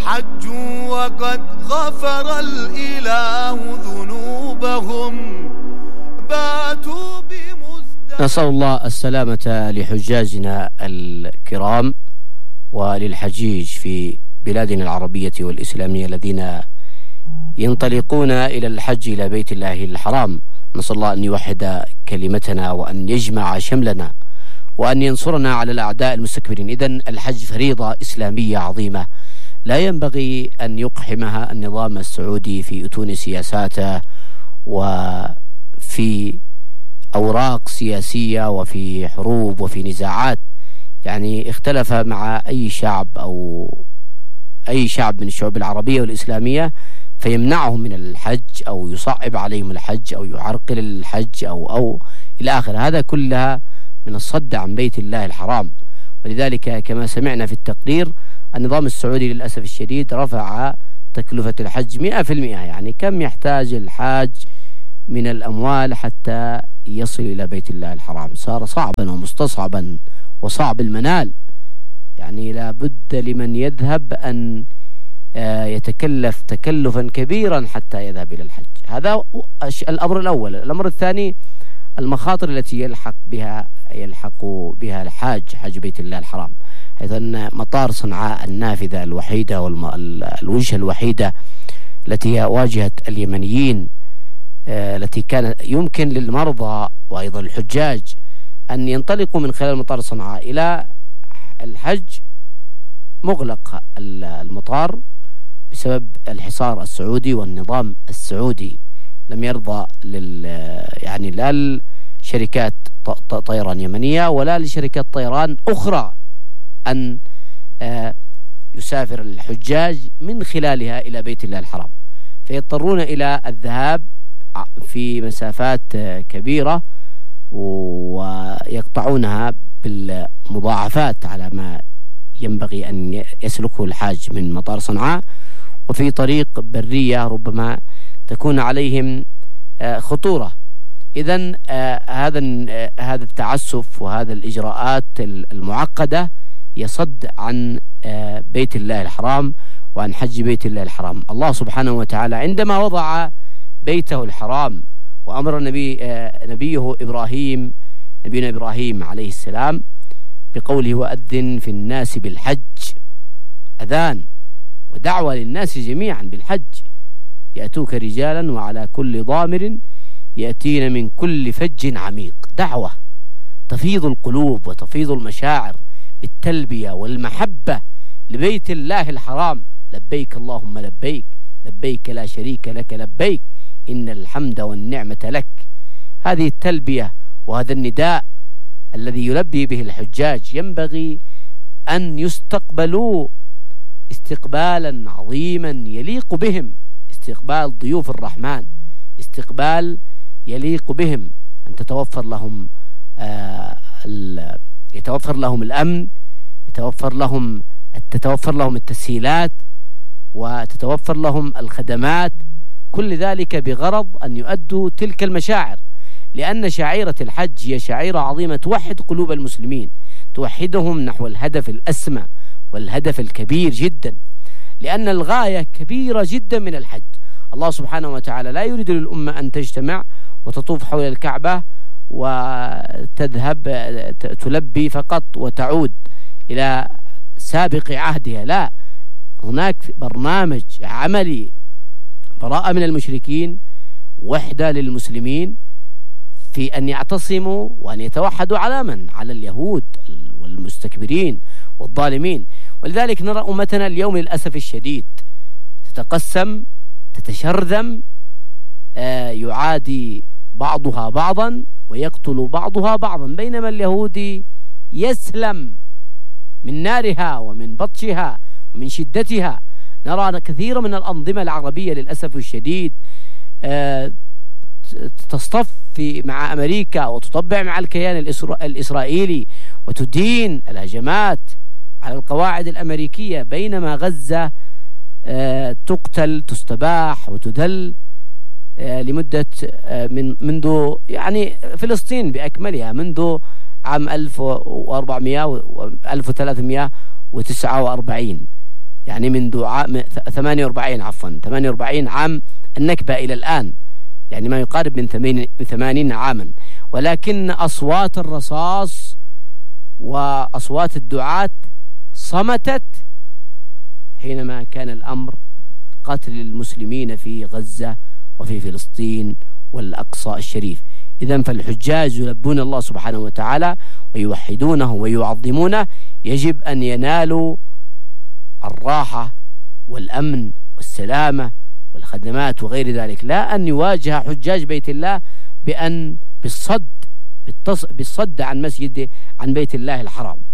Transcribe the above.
حجوا وقد غفر الإله ذنوبهم باتوا بمزدلفة. نسأل الله السلامة لحجاجنا الكرام وللحجيج في بلادنا العربية والإسلامية الذين ينطلقون إلى الحج إلى بيت الله الحرام. نسأل الله أن يوحد كلمتنا وأن يجمع شملنا وأن ينصرنا على الأعداء المستكبرين. إذن الحج فريضة إسلامية عظيمة لا ينبغي أن يقحمها النظام السعودي في أتون سياساته وفي أوراق سياسية وفي حروب وفي نزاعات. يعني اختلف مع أي شعب أو أي شعب من الشعوب العربية والإسلامية فيمنعهم من الحج أو يصعب عليهم الحج أو يعرقل الحج أو إلى آخر. هذا كلها من الصد عن بيت الله الحرام. ولذلك كما سمعنا في التقرير النظام السعودي للأسف الشديد رفع تكلفة الحج 100%. يعني كم يحتاج الحاج من الأموال حتى يصل إلى بيت الله الحرام؟ صار صعبا ومستصعبا وصعب المنال. يعني لا بد لمن يذهب أن يتكلف تكلفا كبيرا حتى يذهب إلى الحج. هذا الأمر الأول. الأمر الثاني المخاطر التي يلحق بها الحاج حج بيت الله الحرام، حيث أن مطار صنعاء النافذة الوحيدة والوجهة الوحيدة التي هي واجهة اليمنيين التي كان يمكن للمرضى وأيضا الحجاج أن ينطلقوا من خلال مطار صنعاء إلى الحج، مغلق المطار بسبب الحصار السعودي والنظام السعودي. لم يرضى يعني لا لشركات طيران يمنية ولا لشركات طيران أخرى أن يسافر الحجاج من خلالها إلى بيت الله الحرام، فيضطرون إلى الذهاب في مسافات كبيرة ويقطعونها بالمضاعفات على ما ينبغي أن يسلكه الحاج من مطار صنعاء، وفي طريق برية ربما تكون عليهم خطورة. إذن هذا التعسف وهذا الإجراءات المعقدة يصد عن بيت الله الحرام وعن حج بيت الله الحرام. الله سبحانه وتعالى عندما وضع بيته الحرام وأمر نبيه إبراهيم، نبينا إبراهيم عليه السلام بقوله وأذن في الناس بالحج، أذان ودعوة للناس جميعا بالحج، يأتوك رجالا وعلى كل ضامر يأتين من كل فج عميق. دعوة تفيض القلوب وتفيض المشاعر بالتلبية والمحبة لبيت الله الحرام. لبيك اللهم لبيك، لبيك لا شريك لك لبيك، إن الحمد والنعمة لك. هذه التلبية وهذا النداء الذي يلبي به الحجاج ينبغي أن يستقبلوا استقبالا عظيما يليق بهم، استقبال ضيوف الرحمن، استقبال يليق بهم، أن تتوفر لهم الأمن، تتوفر لهم التسهيلات، وتتوفر لهم الخدمات، كل ذلك بغرض أن يؤدوا تلك المشاعر. لأن شعيرة الحج هي شعيرة عظيمة توحد قلوب المسلمين، توحدهم نحو الهدف الأسمى والهدف الكبير جدا، لأن الغاية كبيرة جدا من الحج. الله سبحانه وتعالى لا يريد للأمة أن تجتمع وتطوف حول الكعبة وتذهب تلبي فقط وتعود إلى سابق عهدها، لا، هناك برنامج عملي، براءة من المشركين، وحدة للمسلمين في أن يعتصموا وأن يتوحدوا على من؟ على اليهود والمستكبرين والظالمين. ولذلك نرى أمتنا اليوم للأسف الشديد تتقسم، تتشرذم، يعادي بعضها بعضا ويقتل بعضها بعضا، بينما اليهودي يسلم من نارها ومن بطشها ومن شدتها. نرى كثير من الأنظمة العربية للأسف الشديد تصطف مع أمريكا وتطبع مع الكيان الإسرائيلي وتدين الهجمات على القواعد الأمريكية، بينما غزة تقتل، تستباح وتذل لمدة منذ يعني فلسطين بأكملها منذ عام 1400 و 1349. يعني من 48 عام النكبة إلى الآن، يعني ما يقارب من 80 عاما. ولكن أصوات الرصاص وأصوات الدعاة صمتت حينما كان الأمر قتل المسلمين في غزة وفي فلسطين والأقصى الشريف. إذن فالحجاج يلبون الله سبحانه وتعالى ويوحدونه ويعظمونه، يجب أن ينالوا الراحة والأمن والسلامة والخدمات وغير ذلك، لا أن يواجه حجاج بيت الله بالصد عن بيت الله الحرام.